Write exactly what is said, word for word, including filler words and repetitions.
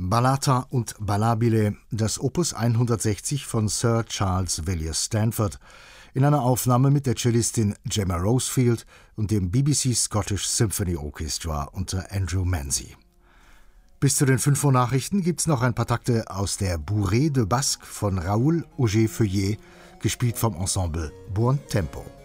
Ballata und Ballabile, das Opus hundertsechzig von Sir Charles Villiers Stanford, in einer Aufnahme mit der Cellistin Gemma Rosefield und dem B B C Scottish Symphony Orchestra unter Andrew Manzi. Bis zu den fünf Uhr Nachrichten gibt's noch ein paar Takte aus der Bourrée de Basque von Raoul Auger-Feuillet, gespielt vom Ensemble Buon Tempo.